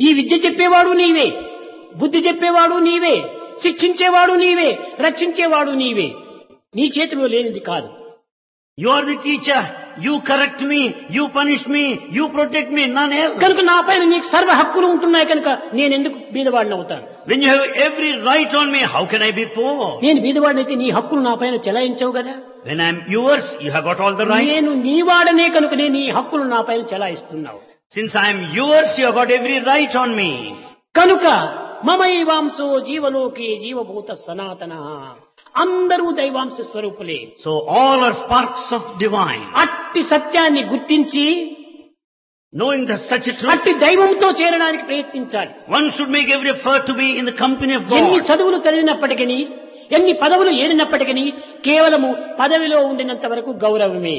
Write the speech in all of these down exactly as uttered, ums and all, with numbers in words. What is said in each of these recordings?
ఈ విద్య చెప్పేవాడు నీవే, బుద్ధి చెప్పేవాడు నీవే, శిక్షించేవాడు నీవే, రక్షించేవాడు నీవే. నీ చేతిలో లేనిది కాదు. You are the teacher. You correct me. You punish me. You protect me. None else. కనుక నా పైన నీకు సర్వ హక్కులు ఉంటున్నాయి కనుక నేను ఎందుకు బీదవాడిని అవుతాను? When you have every right on me, how can I be poor? నేను బీదవాడిని అయితే నీ హక్కులు నా పైన చెలాయించవు కదా. When I am yours, you have got all the right. నేను నీవాడనే కనుక నేను నీ హక్కులు నా పైన చెలాయిస్తున్నావు. Since I am yours, you have got every right on me. కనుక మమైవాంశో జీవలోకే జీవభూత సనాతన, అందరూ దైవాంశ స్వరూపులే. So all are sparks of divine. అట్టి సత్యాన్ని గుర్తించి Knowing that such a truth, అట్టి దైవంతో చేరడానికి ప్రయత్నించాలి. one should make every effort to be in the company of ఎన్ని God. చదువులు చదివినప్పటికీ, ఎన్ని పదవులు ఏరినప్పటికీ కేవలము పదవిలో ఉండినంత వరకు గౌరవమే.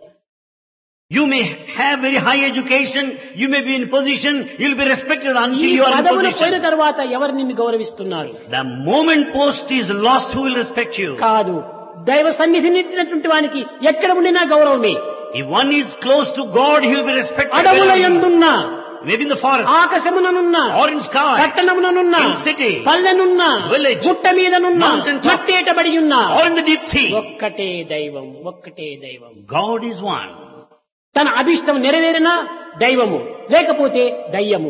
You may have very high education, you may be in position, you will be respected ఈ until you are in పదవులు పోయిన position. తర్వాత ఎవరు నిన్ను గౌరవిస్తున్నారు? The moment post is lost, who will respect you? కాదు, దైవ సన్నిధిని ఇచ్చినటువంటి వానికి ఎక్కడ ఉండినా గౌరవమే. If one is close to God, he will be respected. అడవుల wherever he is. యందున్నా, Maybe in the forest, ఆకాశముననున్నా, or in sky, పట్టణముననున్నా, in city, పల్లెనున్నా, village, గుట్ట మీదనున్నా, mountain top, మట్టేటబడి ఉన్నా, or in the deep sea. ఒక్కటే దైవం, ఒక్కటే దైవం. God is one. తన అభిష్టం నెరవేరినా దైవము, లేకపోతే దయ్యము.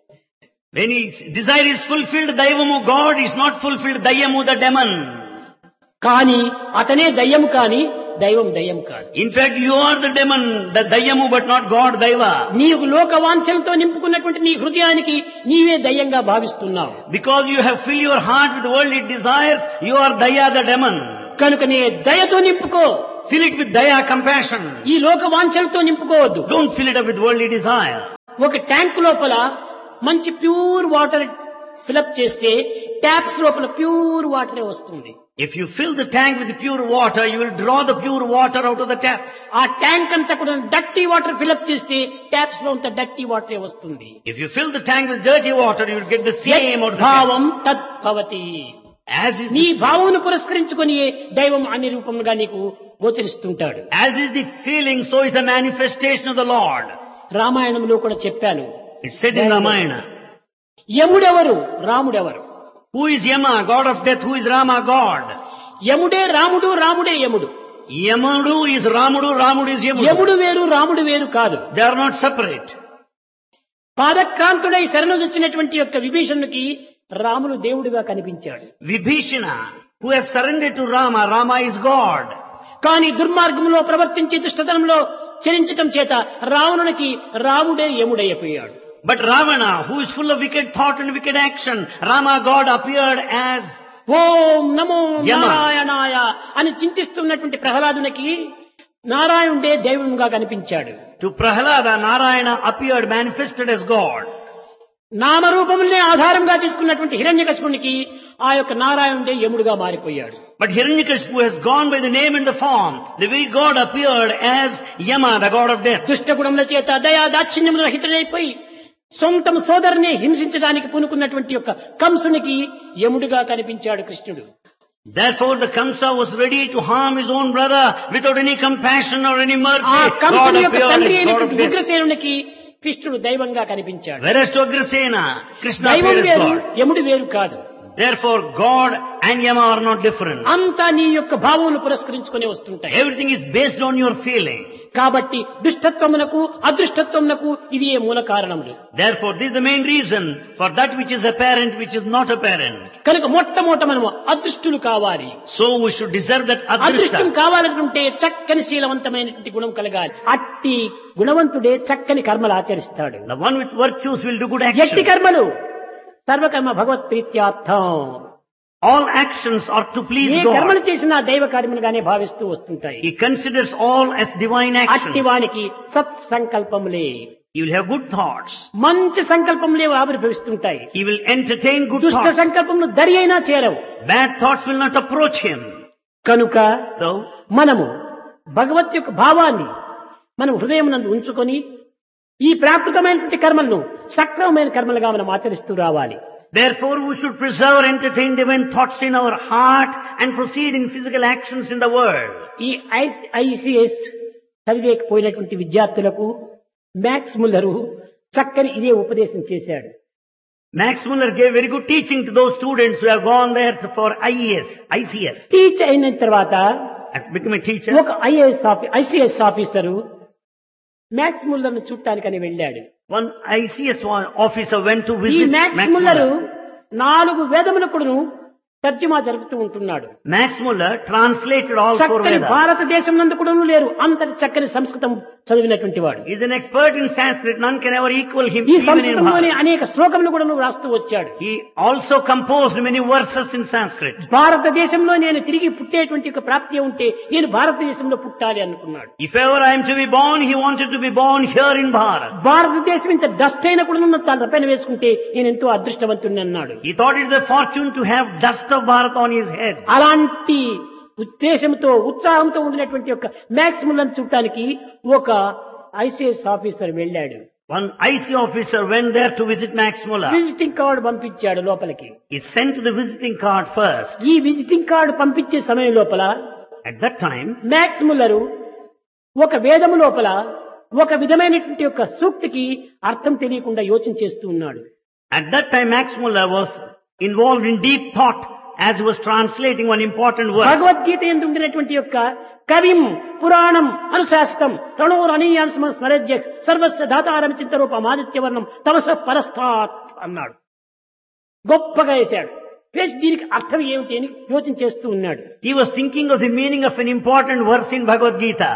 When his desire is fulfilled, Daivamu, God is not fulfilled, Dayamu, the demon. కానీ అతనే దయ్యము, కాని దైవం దయ్యం కాదు. In fact, you are the demon, the Dayamu, but not God, Daiva. నీకు లోక వాంఛలతో నింపుకున్నటువంటి నీ హృదయానికి నీవే దయ్యంగా భావిస్తున్నావు. Because you have filled your heart with worldly desires, you are Daya, the demon. కనుక నీ దయతో నింపుకో. Fill it with Daya, compassion. ఈ లోక వాంఛలతో నింపుకోవద్దు. Don't fill it up with worldly desire. ఒక ట్యాంక్ లోపల మంచి ప్యూర్ వాటర్ ఫిలప్ చేస్తే ట్యాప్స్ లోపల ప్యూర్ వాటరే వస్తుంది. If you fill the tank with pure water, you will draw the pure water out of the taps. ఆ tank అంతా కూడా డర్టీ వాటర్ ఫిలప్ చేస్తే ట్యాప్స్ లో అంత డర్టీ వాటరే వస్తుంది. If you fill the tank with dirty water, you will get the same out of the భావం tap. తద్భవతి. As is నీ the, భావమును పురస్కరించుకొని దైవం అన్ని రూపంగా నీకు గోచరిస్తుంటాడు. as is the feeling, so is the manifestation of the Lord. రామాయణంలో కూడా చెప్పాను. It's said in Ramayana. యముడెవరు, రాముడెవరు? Who is Yama, God of death? Who is Rama, God? యముడే రాముడు, రాముడే యముడు. Yamudu is Ramudu, Ramudu is Yamudu. యముడు వేరు, రాముడు వేరు కాదు. They are not separate. పాదక్రాంతుడై శరణొచ్చినటువంటి యొక్క విభీషణునికి రాముడు దేవుడిగా కనిపించాడు. Vibhishana, who has surrendered to Rama, Rama is God. కానీ దుర్మార్గంలో ప్రవర్తించి దుష్టతనంలో చరించటం చేత రావణునికి రాముడే యముడైపోయాడు. But Ravana, who is full of wicked thought and wicked action, Rama, God, appeared as ఓం నమో యమ. నారాయణాయ అని చింతిస్తున్నటువంటి ప్రహ్లాదునికి నారాయణుడే దేవుడుగా కనిపించాడు. to Prahlada, Narayana appeared, manifested as God. నామరూపములనే ఆధారంగా తీసుకున్నటువంటి హిరణ్యకశిపునికి ఆ యొక్క నారాయణుడే యముడుగా మారిపోయాడు. But Hiranyakashipu has gone by the name and the form. The very God appeared as Yama, the God of death. దుష్టగుణముల చేత దయా దాక్షిణ్యముల రహితుడైపోయి సొంతం సోదరుని హింసించడానికి పూనుకున్నటువంటి యొక్క కంసునికి యముడిగా కనిపించాడు కృష్ణుడు. Therefore the Kamsa was ready to harm his own brother without any compassion or any mercy. ఆ God కంసుని యొక్క appeared తండ్రి as God of అయినటువంటి death. ఉగ్రసేనునికి కృష్ణుడు దైవంగా కనిపించాడు. Whereas to Agrasena, Krishna దైవం appeared as వేరు, God. యముడు వేరు కాదు. Therefore God and Yama are not different. అంతా నీ యొక్క భావములు పురస్కరించుకుని వస్తుంటాయి. Everything is based on your feeling. కాబట్టి దుష్టత్వమునకు అదృష్టత్వమునకు ఇది ఏ మూల కారణములు. Therefore this is the main reason for that which is apparent, which is not apparent. కనుక మొట్టమొదట మనము అదృష్టులు కావాలి. So we should deserve that అదృష్టం adrishta. కావాలంటే చక్కని శీలవంతమైనటువంటి గుణం కలగాలి. అట్టి గుణవంతుడే చక్కని కర్మలు ఆచరిస్తాడు. The one with virtues will do good ఎట్టి action. కర్మలు సర్వకర్మ భగవత్ ప్రీత్యార్థం. All actions are to please A God. కర్మలు చేసినా దైవ కార్యములుగానే భావిస్తూ వస్తుంటాయి. He considers all as divine అట్టి actions. వానికి సత్ సంకల్పములే, He will have good thoughts. మంచి సంకల్పములే ఆవిర్భవిస్తుంటాయి. He will entertain good దుష్ట thoughts. సంకల్పములు దరి అయినా చేరవు. Bad thoughts will not approach him. కనుక So, మనము భగవత్ యొక్క భావాన్ని మనం హృదయమునందు ఉంచుకొని ఈ ప్రాకృతమైనటువంటి కర్మలను సక్రమమైన కర్మలుగా మనం ఆచరిస్తూ రావాలి. therefore we should preserve and entertain divine thoughts in our heart and proceed in physical actions in the world. ఈ ఐసిఎస్ చదివేకపోయినటువంటి విద్యార్థులకు మ్యాక్స్ ముల్లరు చక్కని ఇదే ఉపదేశం చేశాడు. Max Muller gave very good teaching to those students who have gone there for I E S, I C S. Teach అయిన తర్వాత And become a teacher. ఒక IAS ICS officer max Muller ను చూడటానికని వెళ్ళాడు. One I C S officer went to ఈ visit max Max Muller Muller. నాలుగు వేదములకును తర్జుమా జరుపుతూ ఉంటున్నాడు. Max Muller translated all four చక్కని Vedas. భారతదేశం నందు కూడా లేరు అంతటి చక్కని సంస్కృతం చదివినటువంటి వాడు. He is an expert in Sanskrit. None can ever equal him. ఈ Even in సంస్కృతంలోని Bharat. అనేక శ్లోకములు కూడా రాస్తూ వచ్చాడు. He also composed many verses in Sanskrit. భారతదేశంలో నేను తిరిగి పుట్టేటువంటి ఒక ప్రాప్తి ఉంటే నేను భారతదేశంలో పుట్టాలి అనుకున్నాడు. If ever I am to be born, he wanted to be born here in Bharat. భారతదేశం ఇంత డస్ట్ అయిన కూడా తలపైన వేసుకుంటే నేను ఎంతో అదృష్టవంతుని అన్నాడు. He thought it is a fortune to have dust of Bharat on his head. అలాంటి ఉద్దేశంతో ఉత్సాహంతో ఉండినటువంటి ఒక మ్యాక్స్ ముల్లర్ చూడటానికి ఒక ఐసీఎస్ ఆఫీసర్ వెళ్ళాడు. One I C officer went there to visit Max Muller. Visiting card పంపించాడు లోపలికి. He sent the visiting card first. ఈ విజిటింగ్ కార్డు పంపించే సమయం లోపల At that time, max Muller ఒక వేదము లోపల ఒక విధమైనటువంటి ఒక సూక్తికి అర్థం తెలియకుండా యోచన చేస్తూ ఉన్నాడు. at that time Max Muller was involved in deep thought as he was translating one important verse. Bhagavad Gita యందు ఉండినటువంటి యొక్క కవిం పురాణం అనుశాస్త్రం ప్రణోరనీయాన్స్మ స్మరజ్య సర్వస్వ ధాతారం చింతరూపం ఆదిత్యవర్ణం తమస పరస్థాత్ అన్నాడు. గొప్పగా వేశాడు. వేసి దీనికి అర్థం ఏమిటి అని యోచన చేస్తూ ఉన్నాడు. He was thinking of the meaning of an important verse in Bhagavad Gita.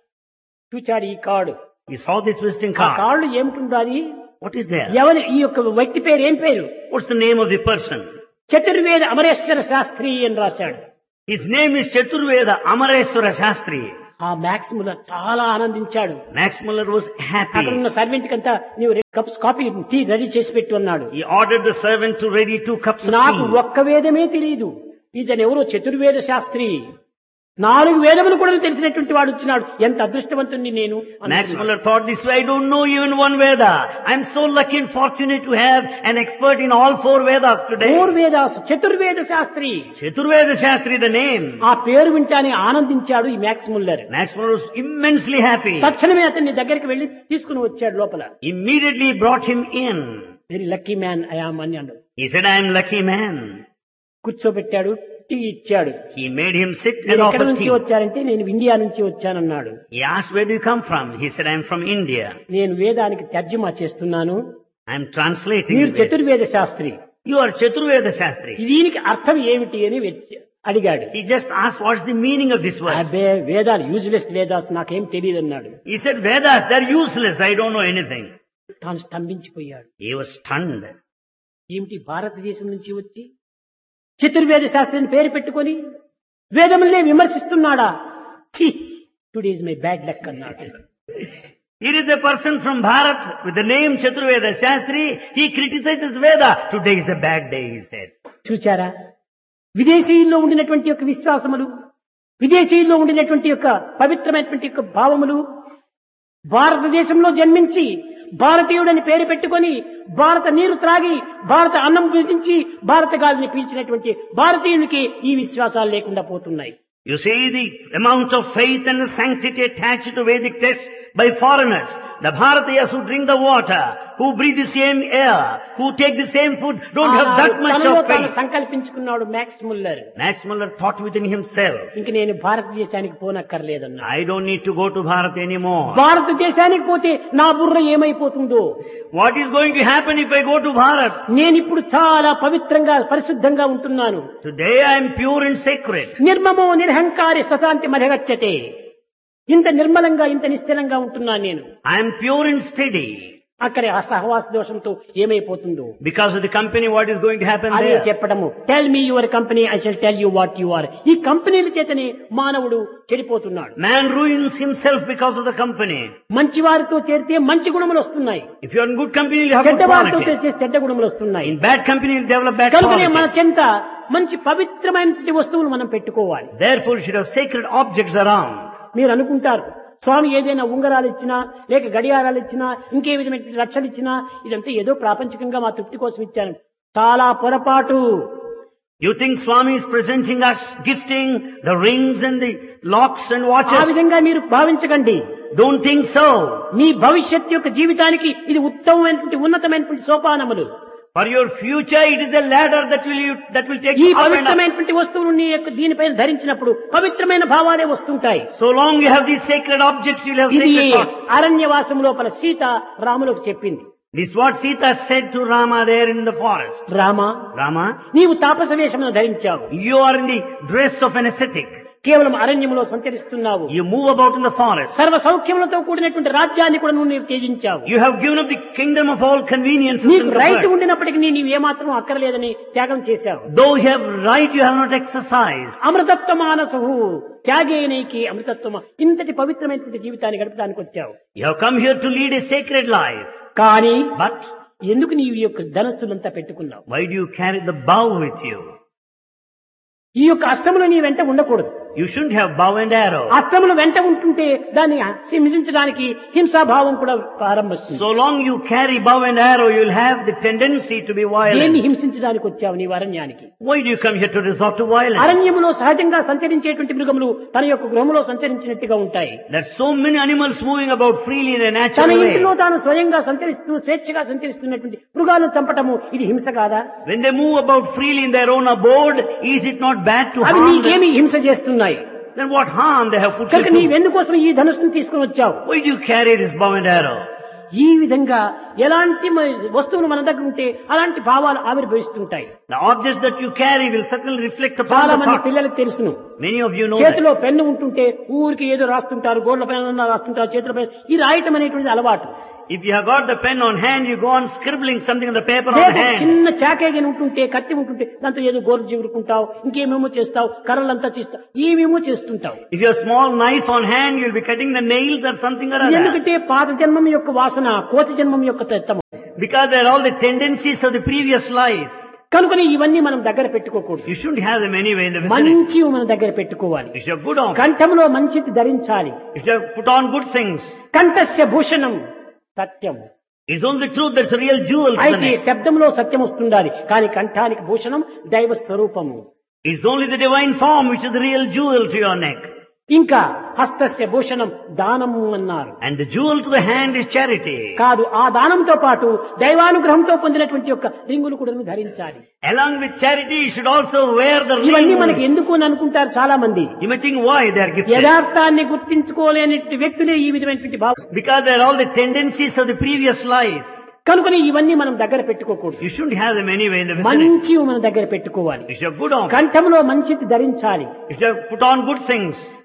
చూచాడు ఈ card. He saw this visiting ఆ card. కార్డు ఏమిటుందో అది What is there? ఎవరి ఈ యొక్క వ్యక్తి పేరు ఏం పేరు? What's the name of the person? చతుర్వేద Amareswara Sastry అని రాశాడు. His name is Chaturveda Amareshwara Shastri. ఆ మ్యాక్స్ ముల్లర్ చాలా ఆనందించాడు. Max Muller was happy. అక్కడ ఉన్న సర్వెంట్ కంతా నీవు కప్స్ కాఫీ టీ రెడీ చేసి పెట్టు అన్నాడు. He ordered the servant to ready two cups of నాకు tea. ఒక్క వేదమే తెలియదు, ఇతను ఎవరో చతుర్వేద శాస్త్రి, నాలుగు వేదములు కూడా తెలిసినటువంటి వాడు వచ్చినాడు, ఎంత అదృష్టవంతుణ్ణి నేను Max అనుకున్నాడు. Muller thought this way, I don't know even one Veda. I'm so lucky and fortunate to have an expert in all four Vedas today. Four Vedas చతుర్వేద Sastry. Chaturveda Shastri, the name. ఆ పేరు వింటానే ఆనందించాడు ఈ max Muller. Max Muller was immensely happy. తక్షణమే అతన్ని దగ్గరికి వెళ్లి తీసుకుని వచ్చాడు లోపల. Immediately brought him in. Very lucky man I am అని అన్నాడు. He said, I am lucky man. కూర్చోబెట్టాడు, టీ ఇచ్చాడు. He made him sit and మీరు ఎక్కడి offer నుంచి tea. వచ్చారంటే నేను ఇండియా నుంచి వచ్చానన్నాడు. He asked, where do you come from? He said, I am from India. నేను వేదానికి తర్జుమా చేస్తున్నాను, I am translating. మీరు the Veda. చతుర్వేద Sastry, You are Chaturveda Shastri. దీనికి అర్థం ఏమిటి అని వెచ్- అడిగాడు. He just asked, what's the meaning of this verse? అదే వేదాలు యూజ్లెస్ వేదాస్ నాకేం తెలియదు అన్నాడు. He said, Vedas, they're useless. I don't know anything. తాను స్తంభించిపోయాడు. He was stunned. ఏమిటి భారతదేశం నుంచి వచ్చి చతుర్వేద శాస్త్రిని పేరు పెట్టుకొని వేదములనే విమర్శిస్తున్నాడా? Today is my bad luck అన్నాడు. Here is a person from Bharat with the name Chaturveda Shastri. He criticizes Veda. Today is a bad day, he said. చూచారా, విదేశీయుల్లో ఉండినటువంటి యొక్క విశ్వాసములు, విదేశీయుల్లో ఉండినటువంటి యొక్క పవిత్రమైనటువంటి యొక్క భావములు భారతదేశంలో జన్మించి భారతీయుడని పేరు పెట్టుకొని భారత నీరు త్రాగి భారత అన్నం భుజించి భారత గాలిని పీల్చినటువంటి భారతీయునికి ఈ విశ్వాసాలు లేకుండా పోతున్నాయి. You see the amount of faith and the sanctity attached to Vedic texts by foreigners. The Bharatiyas who drink the water, who breathe the same air, who take the same food, don't have that much తనలో of తాను faith. సంకల్పించుకున్నాడు max Muller. Max Muller thought within himself, ఇంక నేను భారతదేశానికి పోనక్కర్లేదన్నా. I don't need to go to Bharat anymore. భారతదేశానికి పోతే నా బుర్ర ఏమైపోతుందో, What is going to happen if I go to Bharat? నేను ఇప్పుడు చాలా పవిత్రంగా పరిశుద్ధంగా ఉంటున్నాను. Today I am pure and sacred. నిర్మమో నిరహంకారి స్వశాంతి మరగచ్చతే. ఇంత నిర్మలంగా ఇంత నిశ్చలంగా ఉంటున్నాను నేను. I am pure and steady. అక్కడ ఆ సహవాస దోషంతో ఏమైపోతుందో Because of the company, what is going to happen అదే there? చెప్పడము. Tell me your company, I shall tell you what you are. ఈ కంపెనీల చేతనే మానవుడు చెడిపోతున్నాడు. Man ruins himself because of the company. మంచి వారితో చేరితే మంచి గుణములు వస్తున్నాయి, If you are in good company, you have చెడ్డ good వారితో quality. చేస్తే చెడ్డ గుణములు వస్తున్నాయి. In bad company, you develop bad కనుకనే మన quality. చెంత మంచి పవిత్రమైనటువంటి వస్తువులు మనం పెట్టుకోవాలి. Therefore, you should have sacred objects around. మీరు అనుకుంటారు స్వామి ఏదైనా ఉంగరాలు ఇచ్చినా లేక గడియారాలు ఇచ్చినా ఇంకే విధమైన రక్షలు ఇచ్చినా ఇదంతా ఏదో ప్రాపంచికంగా మా తృప్తి కోసం ఇచ్చాను. చాలా పొరపాటు. You think Swami is presenting us, gifting the rings and the locks and ఆ watches? విధంగా మీరు భావించకండి. Don't think so. మీ భవిష్యత్ యొక్క జీవితానికి ఇది ఉత్తమమైనటువంటి ఉన్నతమైనటువంటి సోపానములు. For your future, it is a ladder that will you, that will take ఈ you up and up. పవిత్రమైనటువంటి వస్తువులు నీ యొక్క దీనిపైన ధరించినప్పుడు పవిత్రమైన భావాలే వస్తుంటాయి. So long you have these sacred objects, you will have ఇది sacred thoughts. అరణ్యవాసం లోపల సీత రాములకు చెప్పింది. This is what Sita said to Rama there in the forest. Rama, Rama, నీవు తాపస వేషమును ధరించావు, you are in the dress of an ascetic. కేవలం అరణ్యములో సంచరిస్తున్నావు, You move about in the forest. సర్వ సౌఖ్యములతో కూడినటువంటి రాజ్యాన్ని కూడా నువ్వు నీవు త్యజించావు. You have given up the kingdom of all conveniences. నీకు in the రైట్ first. ఉండినప్పటికీ నీవు ఏమాత్రం అక్కర్లేదని త్యాగం చేశావు. Though you have right, you have not exercised. అమృతత్వ మానసు త్యాగేనైకి అమృతత్వమ, ఇంతటి పవిత్రమైనటువంటి జీవితాన్ని గడపడానికి వచ్చావు. You have come here to lead a sacred life. కానీ But ఎందుకు నీవు ఈ యొక్క ధనస్సులంతా పెట్టుకున్నావు? why do you carry the bow with you? ఈ యొక్క అష్టములు నీ వెంట ఉండకూడదు. You shouldn't have bow and arrow. అష్టములు వెంట ఉంటుంటే దాన్ని హింసించడానికి హింసాభావం కూడా ప్రారంభిస్తుంది. So long you carry bow and arrow, you will have the tendency to be దేన్ని violent. హింసించడానికి వచ్చావు నీవు అరణ్యానికి? Why do you come here to resort to violence? అరణ్యములో సహజంగా సంచరించేటువంటి మృగములు తన యొక్క గృహములో సంచరించినట్టుగా ఉంటాయి. There's so many animals moving about freely in a తన natural ఇంటిలో way. తాను స్వయంగా సంచరిస్తూ స్వేచ్ఛగా సంచరిస్తున్నటువంటి మృగాలను చంపటము ఇది హింస కాదా? When they move about freely in their own abode, is it not bad to అవి harm నీకేమి them? హింస చేస్తున్నాయి. Then what harm they have put కనుక you through? నీవెందుకోసం ఈ ధనుస్సును తీసుకుని వచ్చావు? Why do you carry this bow and arrow? ఈ విధంగా ఎలాంటి మ- వస్తువులు మన దగ్గర ఉంటే అలాంటి భావాలు ఆవిర్భవిస్తుంటాయి. The objects that you carry will certainly reflect upon చాలా the మంది thought. పిల్లలకు తెలుసును. Many of you know that. చేతిలో పెన్ను ఉంటుంటే ఊరికి ఏదో రాస్తుంటారు, గోడ్ల పైన రాస్తుంటారు, చేతుల పైన ఈ రాయటం అనేటువంటిది అలవాటు. If you have got the pen on hand, you go on scribbling something on the paper on లేదు, hand. చిన్న చాకేగిన ఉంటుంటే కత్తి ఉంటుంటే దాంతో ఏదో గోరు చిగురుకుంటావు, ఇంకేమేమో చేస్తావు, కర్రలంతా చేస్తావు, ఏమేమో చేస్తుంటావు. If you have a small knife on hand, you'll be cutting the nails or something or other. ఎందుకంటే పాత జన్మం యొక్క వాసన కోతి జన్మం యొక్క తత్వం. Because they're all the tendencies of the previous life. కనుకని ఇవన్నీ మనం దగ్గర పెట్టుకోకూడదు. You shouldn't have them anyway in the vicinity. మంచి మన దగ్గర పెట్టుకోవాలి. You should have good on. కంఠంలో మంచిది ధరించాలి. You should have put on good things. కంఠస్య Bhushanam Satyam. It's only the truth that's a real jewel to the అయితే neck. శబ్దంలో సత్యం వస్తుండాలి, కానీ కంఠానికి భూషణం దైవ స్వరూపము. It's only the divine form which is the real jewel to your neck. ఇంకా హస్తస్య భూషణం దానము అన్నారు. And the jewel to the hand is charity. కాదు, ఆ దానంతో పాటు దైవానుగ్రహంతో పొందినటువంటి యొక్క రింగులు కూడా ధరించాలి. Along with charity, you should also wear the ఇవన్నీ మనకి ring. ఎందుకు అని అనుకుంటారు చాలా మంది. You may think why they are gifted. యథార్థాన్ని గుర్తించుకోలేని వ్యక్తులే ఈ విధమైనటువంటి భావం. Because they are all the tendencies of the previous life. కనుకని ఇవన్నీ మనం దగ్గర పెట్టుకోకూడదు. You shouldn't have them anyway in the vicinity. మంచి మన దగ్గర పెట్టుకోవాలి. You should have good on. కంఠంలో మంచిది ధరించాలి. You should have put on good things.